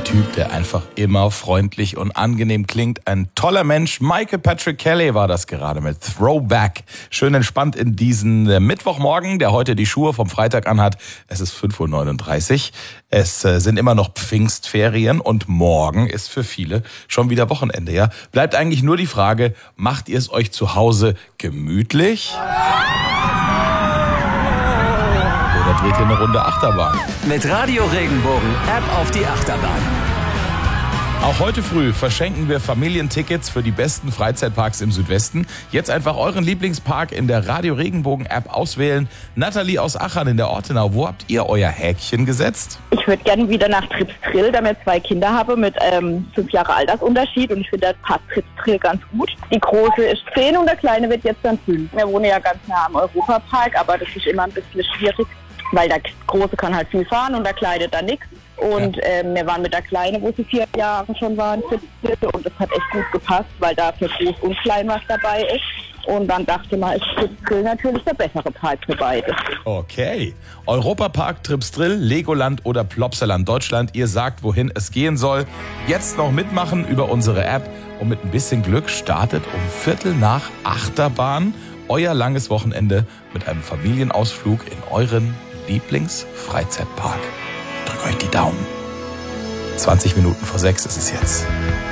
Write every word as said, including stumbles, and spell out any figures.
Typ, der einfach immer freundlich und angenehm klingt. Ein toller Mensch. Michael Patrick Kelly war das gerade mit Throwback. Schön entspannt in diesen Mittwochmorgen, der heute die Schuhe vom Freitag anhat. Es ist fünf Uhr neununddreißig. Es sind immer noch Pfingstferien und morgen ist für viele schon wieder Wochenende. Ja, bleibt eigentlich nur die Frage, macht ihr es euch zu Hause gemütlich? Oder dreht ihr eine Runde Achterbahn? Mit Radio Regenbogen App auf die Achterbahn. Auch heute früh verschenken wir Familientickets für die besten Freizeitparks im Südwesten. Jetzt einfach euren Lieblingspark in der Radio Regenbogen App auswählen. Nathalie aus Achern in der Ortenau, wo habt ihr euer Häkchen gesetzt? Ich würde gerne wieder nach Trips Drill, da wir zwei Kinder haben mit ähm, fünf Jahre Altersunterschied und ich finde, da passt Trips Drill ganz gut. Die Große ist zehn und der Kleine wird jetzt dann fünf. Wir wohnen ja ganz nah am Europapark, aber das ist immer ein bisschen schwierig, weil der Große kann halt viel fahren und der Kleine dann nichts. Und ja. ähm, wir waren mit der Kleine, wo sie vier Jahre schon waren, und das hat echt gut gepasst, weil da für Groß und Klein was dabei ist. Und dann dachte man, ist Tripsdrill natürlich der bessere Park für beide. Okay. Europapark, Tripsdrill, Legoland oder Plopsaland Deutschland. Ihr sagt, wohin es gehen soll. Jetzt noch mitmachen über unsere App. Und mit ein bisschen Glück startet um Viertel nach Achterbahn euer langes Wochenende mit einem Familienausflug in euren Lieblingsfreizeitpark. Drückt euch die Daumen. zwanzig Minuten vor sechs ist es jetzt.